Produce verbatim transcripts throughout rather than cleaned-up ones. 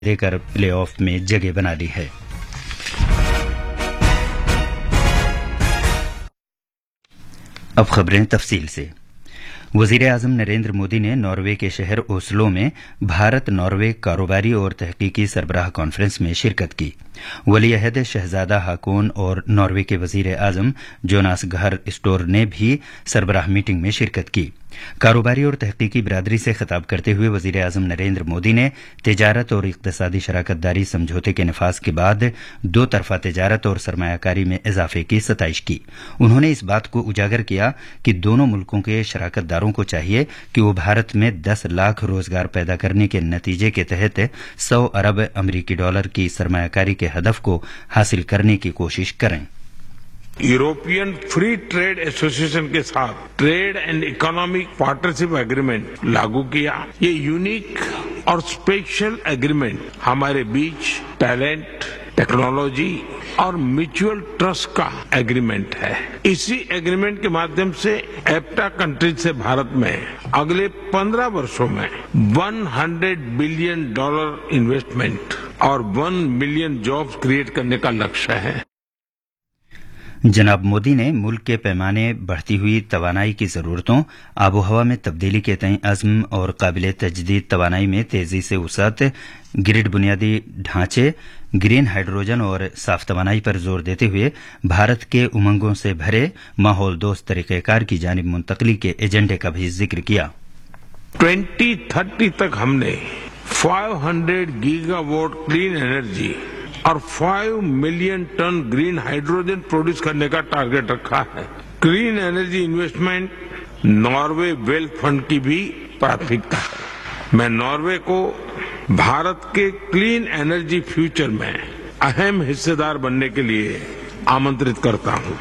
देकर प्लेऑफ में जगह बना ली है। अब खबरें तफसील से। वजीर आजम नरेंद्र मोदी ने नॉर्वे के शहर ओस्लो में भारत नॉर्वे कारोबारी और तहकीकी सरबराह कॉन्फ्रेंस में शिरकत की। वली अहद शहजादा हाकोन और नॉर्वे के वजीर आजम जोनास गहर स्टोर ने भी सरबराह मीटिंग में शिरकत की। कारोबारी और तहकीकी बिरादरी से खिताब करते हुए वजीर आजम नरेंद्र मोदी ने तिजारत और इक्तसादी शराकतदारी समझौते के नफाज के बाद दो तरफा तिजारत और सरमायाकारी में इजाफे की सताइश की। उन्होंने इस बात को उजागर किया कि दोनों मुल्कों के शराकतदारों को चाहिए कि वो भारत में दस लाख रोजगार पैदा करने के नतीजे के तहत सौ अरब अमरीकी डॉलर की सरमायाकारी के हदफ को हासिल करने की कोशिश करें। यूरोपियन फ्री ट्रेड एसोसिएशन के साथ trade and economic partnership agreement लागू किया। ये यूनिक और स्पेशल एग्रीमेंट हमारे बीच टैलेंट, टेक्नोलॉजी और म्यूचुअल ट्रस्ट का एग्रीमेंट है। इसी एग्रीमेंट के माध्यम से एप्टा कंट्रीज से भारत में अगले पंद्रह वर्षों में सौ बिलियन डॉलर इन्वेस्टमेंट और वन मिलियन जॉब्स क्रिएट करने का लक्ष्य है। जनाब मोदी ने मुल्क के पैमाने बढ़ती हुई तवानाई की जरूरतों, आबोहवा में तब्दीली के तय अज़्म और काबिल तजदीद तवानाई में तेजी से वसअत, ग्रिड बुनियादी ढांचे, ग्रीन हाइड्रोजन और साफ तवानाई पर जोर देते हुए भारत के उमंगों से भरे माहौल दोस्त तरीक़ेकार की जानिब मुंतकली के एजेंडे का भी जिक्र किया। ट्वेंटी थर्टी तक हमने पाँच सौ गीगावाट क्लीन एनर्जी और पाँच million ton green hydrogen produce करने का टारगेट रखा है। Green energy investment Norway wealth fund की भी प्राथमिकता है। मैं नॉर्वे को भारत के क्लीन एनर्जी फ्यूचर में अहम हिस्सेदार बनने के लिए आमंत्रित करता हूं।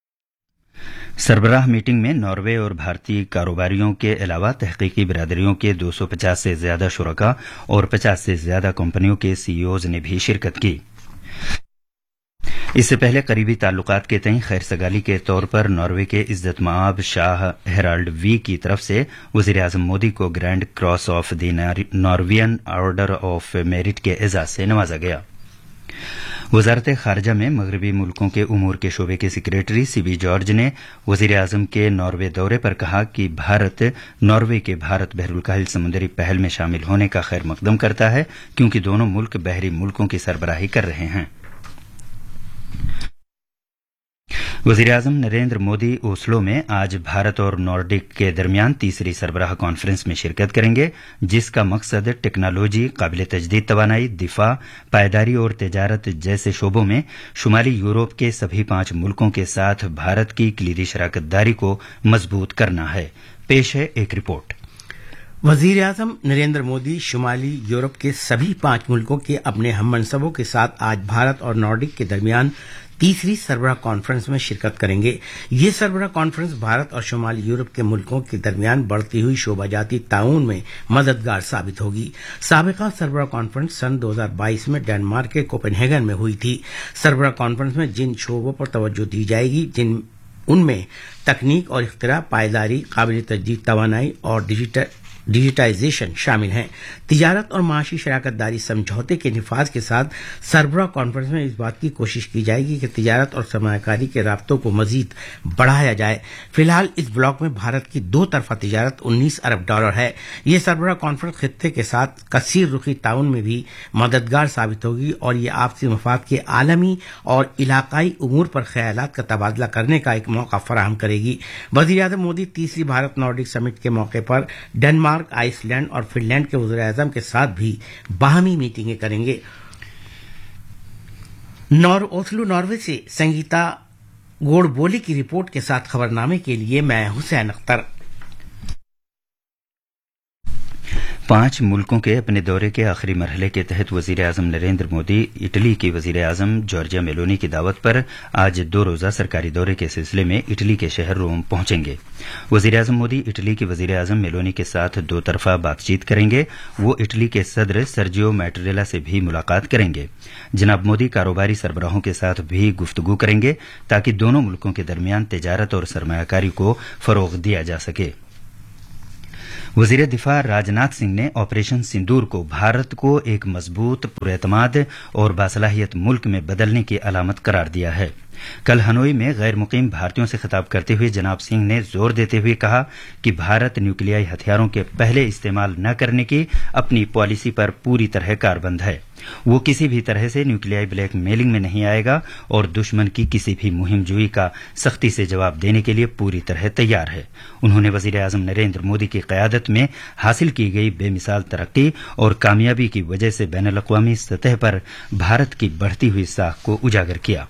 सरबराह मीटिंग में नॉर्वे और भारतीय कारोबारियों के अलावा तहकीकी बिरादरियों के दो सौ पचास से ज्यादा शुरका और पचास से ज्यादा कंपनियों के सीईओज ने भी शिरकत की। इससे पहले करीबी ताल्लुकात के तय खैर सगाली के तौर पर नॉर्वे के इज्जत माब शाह हेराल्ड वी की तरफ से वजीर आजम मोदी को grand cross of the Norwegian order of merit के एजाज से नवाजा गया। वजारत खारजा में मगरबी मुल्कों के उमूर के शोबे के सेक्रेटरी सीबी जॉर्ज ने वजीर आजम के नॉर्वे दौरे पर कहा कि भारत नॉर्वे के भारत बहरुलकाहिल समुद्री पहल में शामिल होने का खैर मकदम करता है, क्योंकि दोनों मुल्क बहरी मुल्कों की सरबराही कर रहे हैं। वजीर आजम नरेंद्र मोदी ओस्लो में आज भारत और नॉर्डिक के दरमियान तीसरी सरबराह कॉन्फ्रेंस में शिरकत करेंगे, जिसका मकसद टेक्नोलॉजी, काबिल तजदीद तवानाई, दिफा, पायदारी और तिजारत जैसे शोबों में शुमाली यूरोप के सभी पांच मुल्कों के साथ भारत की कलीदी शराकतदारी को मजबूत करना है। पेश है एक रिपोर्ट। वजीर आजम नरेंद्र मोदी शुमाली यूरोप के सभी पांच मुल्कों के अपने हममनसबों के साथ आज भारत और नॉर्डिक के दरमियान तीसरी सरबराह कॉन्फ्रेंस में शिरकत करेंगे। ये सरबराह कॉन्फ्रेंस भारत और शुमाली यूरोप के मुल्कों के दरमियान बढ़ती हुई शोबाजाती ताउन में मददगार साबित होगी। साबिका सरबराह कॉन्फ्रेंस सन दो हज़ार बाईस में डेनमार्क के कोपेनहेगन में हुई थी। सरबराह कॉन्फ्रेंस में जिन शोबों पर तवज्जो दी जाएगी जिन उनमें तकनीक और इख्तिरा, पायदारी, काबिल तजदीद तवानाई और डिजिटल डिजिटाइजेशन शामिल हैं। तिजारत और माशी शराकतदारी समझौते के निफाज के साथ सरबराह कॉन्फ्रेंस में इस बात की कोशिश की जाएगी कि तिजारत और सरमायाकारी के राब्तों को मजीद बढ़ाया जाए। फिलहाल इस ब्लॉक में भारत की दो तरफा तिजारत उन्नीस अरब डॉलर है। ये सरबराह कॉन्फ्रेंस खित्ते के साथ कसीर रुखी ताउन में भी मददगार साबित होगी और ये आपसी मफाद के आलमी और इलाकाई उमूर पर ख्यालात का तबादला करने का एक मौका फराहम करेगी। वजीर आजम मोदी तीसरी भारत नॉर्डिक समिट के मौके पर डेनमार्क, आइसलैंड और फिनलैंड के वज़ीर आज़म के साथ भी बाहमी मीटिंगें करेंगे। नॉर ओस्लो नॉर्वे से संगीता गोडबोले की रिपोर्ट के साथ खबरनामे के लिए मैं हुसैन अख्तर। पांच मुल्कों के अपने दौरे के आखिरी मरहले के तहत वजीर आजम नरेंद्र मोदी इटली की वजीर आजम जॉर्जिया मेलोनी की दावत पर आज दो रोजा सरकारी दौरे के सिलसिले में इटली के शहर रोम पहुंचेंगे। वजीर आजम मोदी इटली की वजीर आजम मेलोनी के साथ दो तरफा बातचीत करेंगे। वो इटली के सदर सर्जियो मैटरेला से भी मुलाकात करेंगे। जनाब मोदी कारोबारी सरबराहों के साथ भी गुफ्तगू करेंगे ताकि दोनों मुल्कों के दरमियान तिजारत और सरमायाकारी को फरोग दिया जा सके। वजीर दिफा राजनाथ सिंह ने ऑपरेशन सिंदूर को भारत को एक मजबूत, पुरएतमाद और बासलाहियत मुल्क में बदलने की अलामत करार दिया है। कल हनोई में गैर मुकीम भारतीयों से खिताब करते हुए जनाब सिंह ने जोर देते हुए कहा कि भारत न्यूक्लियाई हथियारों के पहले इस्तेमाल न करने की अपनी पॉलिसी पर पूरी तरह कारबंद है। वो किसी भी तरह से न्यूक्लियाई ब्लैक मेलिंग में नहीं आएगा और दुश्मन की किसी भी मुहिम जुई का सख्ती से जवाब देने के लिए पूरी तरह तैयार है। उन्होंने वजीर आजम नरेंद्र मोदी की क़यादत में हासिल की गई बेमिसाल तरक्की और कामयाबी की वजह से बैनुल अक़वामी सतह पर भारत की बढ़ती हुई साख को उजागर किया।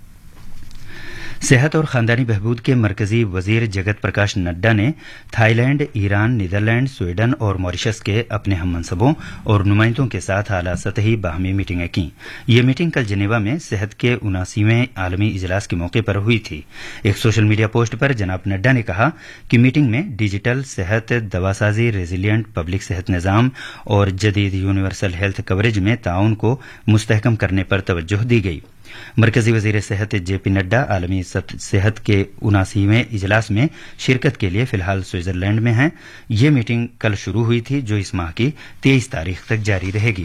सेहत और खानदानी बहबूद के मरकजी वजीर जगत प्रकाश नड्डा ने थाईलैंड, ईरान, नीदरलैंड, स्वीडन और मॉरिशस के अपने हम मनसबों और नुमाइंदों के साथ आला सतही बाहमी मीटिंगें की। ये मीटिंग कल जिनेवा में सेहत के उनासीवें आलमी इजलास के मौके पर हुई थी। एक सोशल मीडिया पोस्ट पर जनाब नड्डा ने कहा कि मीटिंग में डिजिटल सेहत, दवासाजी, रेजिलियंट पब्लिक सेहत निज़ाम और जदीद यूनिवर्सल हेल्थ कवरेज में ताउन को मुस्तहकम करने पर तवज्जो दी गई। मरकजी वजीर सेहत जेपी नड्डा आलमी सेहत के उनासीवें इजलास में शिरकत के लिए फिलहाल स्विट्जरलैंड में हैं। ये मीटिंग कल शुरू हुई थी जो इस माह की तेईस तारीख तक जारी रहेगी।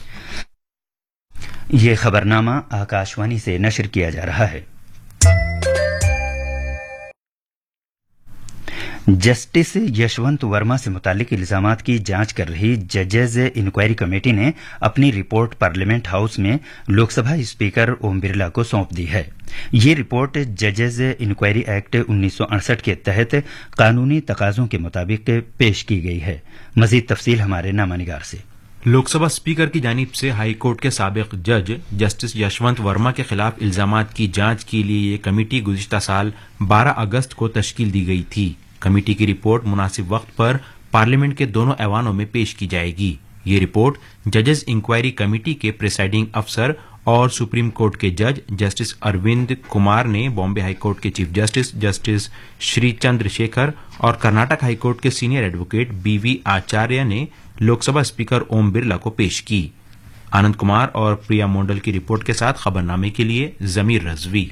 ये खबरनामा आकाशवाणी से नशर किया जा रहा है। जस्टिस यशवंत वर्मा से मुतालिक इल्जामात की जांच कर रही जजेज इंक्वायरी कमेटी ने अपनी रिपोर्ट पार्लियामेंट हाउस में लोकसभा स्पीकर ओम बिरला को सौंप दी है। ये रिपोर्ट जजेज इंक्वायरी एक्ट उन्नीस सौ अड़सठ के तहत कानूनी तकाजों के मुताबिक पेश की गई है। मजीद तफसील हमारे नामानिगार से। लोकसभा स्पीकर की जानिब से हाई कोर्ट के साबिक जज जस्टिस यशवंत वर्मा के खिलाफ इल्जामात की जांच के लिए ये कमेटी गुज़िश्ता साल बारह अगस्त को तश्कील दी गई थी। कमेटी की रिपोर्ट मुनासिब वक्त पर पार्लियामेंट के दोनों ऐवानों में पेश की जाएगी। ये रिपोर्ट जजेस इंक्वायरी कमेटी के प्रिसाइडिंग अफसर और सुप्रीम कोर्ट के जज जस्टिस अरविंद कुमार ने बॉम्बे हाई कोर्ट के chief justice justice Shri Chandrashekhar और कर्नाटक हाई कोर्ट के सीनियर एडवोकेट बीवी आचार्य ने लोकसभा स्पीकर ओम बिरला को पेश की। आनंद कुमार और प्रिया मोंडल की रिपोर्ट के साथ खबरनामे के लिए जमीर रजवी।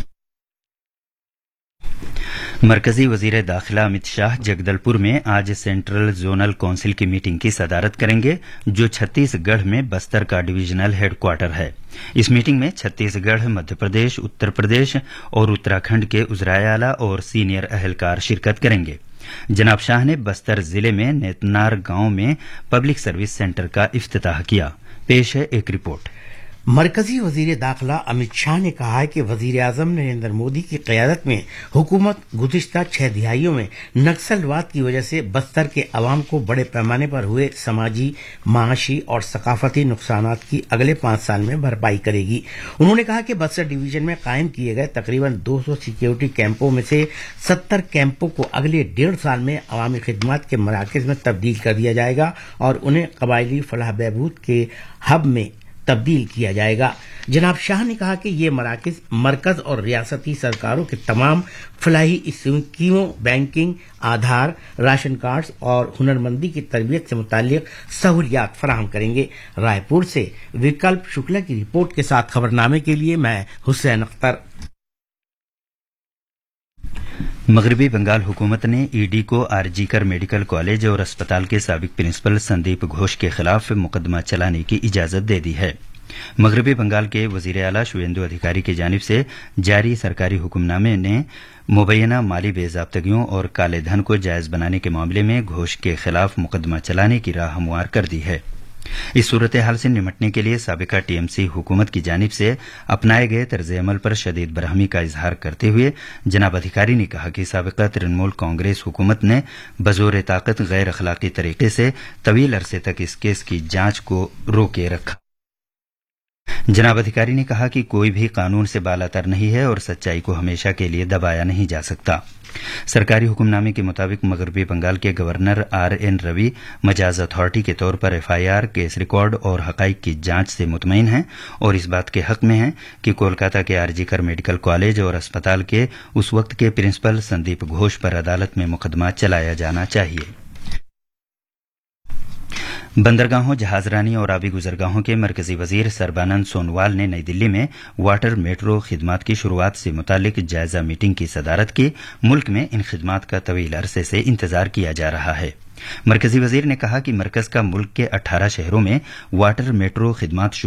मरकजी वजीर दाखिला अमित शाह जगदलपुर में आज सेंट्रल जोनल काउंसिल की मीटिंग की सदारत करेंगे जो छत्तीसगढ़ में बस्तर का डिवीजनल हेडक्वार्टर है। इस मीटिंग में छत्तीसगढ़, मध्य प्रदेश, उत्तर प्रदेश और उत्तराखंड के उजराए आला और सीनियर अहलकार शिरकत करेंगे। जनाब शाह ने बस्तर जिले में नेतनार गांव में पब्लिक सर्विस सेंटर का इफ्तिताह किया। पेश है एक रिपोर्ट। मरकजी वजीर दाखिला अमित शाह ने कहा है कि वजीर आजम नरेंद्र मोदी की क़यादत में हुकूमत गुज़िश्ता छह दिहाइयों में नक्सलवाद की वजह से बस्तर के अवाम को बड़े पैमाने पर हुए समाजी, माशी और सकाफती नुकसानात की अगले पांच साल में भरपाई करेगी। उन्होंने कहा कि बस्तर डिवीजन में कायम किए गए तकरीबन दो सौ सिक्योरिटी कैंपों में से सत्तर कैंपों को अगले डेढ़ साल में अवामी खिदमत के मराकज में तब्दील कर दिया जाएगा और उन्हें कबायली फलाह बहबूद के हब में तब्दील किया जाएगा। जनाब शाह ने कहा कि ये मराकज मरकज और रियासती सरकारों के तमाम फलाही स्कीमों, बैंकिंग, आधार, राशन कार्ड्स और हुनरमंदी की तरबियत से मुताल्लिक सहूलियात फराहम करेंगे। रायपुर से विकल्प शुक्ला की रिपोर्ट के साथ खबरनामे के लिए मैं हुसैन अख्तर। मगरबी बंगाल हुकूमत ने ईडी को आरजीकर मेडिकल कॉलेज और अस्पताल के साबिक प्रिंसिपल संदीप घोष के खिलाफ मुकदमा चलाने की इजाजत दे दी है। मगरबी बंगाल के वजीर आला शुवेंदु अधिकारी की जानिब से जारी सरकारी हुक्मनामे ने मुबैना माली बेजाब्तगियों और काले धन को जायज बनाने के मामले में घोष के खिलाफ मुकदमा चलाने की राह हमवार कर दी है। इस सूरत हाल से निपटने के लिए साबिका टीएमसी हुकूमत की जानिब से अपनाए गए तर्ज अमल पर शदीद बरहमी का इजहार करते हुए जनाब अधिकारी ने कहा कि साबिका तृणमूल कांग्रेस हुकूमत ने बजोर ताकत गैर अखलाकी तरीके से तवील अरसे तक इस केस की जांच को रोके रखा। जनाब अधिकारी ने कहा कि कोई भी कानून से बालातर नहीं है और सच्चाई को हमेशा के लिए दबाया नहीं जा सकता। सरकारी हुक्मनामे के मुताबिक मगरबी बंगाल के governor are N Ravi Majaz authority के तौर पर एफआईआर, केस रिकॉर्ड और हकाइक की जांच से मुतमईन हैं और इस बात के हक में हैं कि कोलकाता के आरजीकर मेडिकल कॉलेज और अस्पताल के उस वक्त के प्रिंसिपल संदीप घोष पर अदालत में मुकदमा चलाया जाना चाहिए। बंदरगाहों, जहाजरानी और आबी गुजरगाहों के मरकजी वजीर सरबानंद सोनोवाल ने नई दिल्ली में वाटर मेट्रो खिदमात की शुरुआत से मुतालिक जायजा मीटिंग की सदारत की। मुल्क में इन खिदमात का तवील अरसे से इंतजार किया जा रहा है। मरकजी वजीर ने कहा कि मरकज का मुल्क के अठारह शहरों में वाटर मेट्रो खिदमात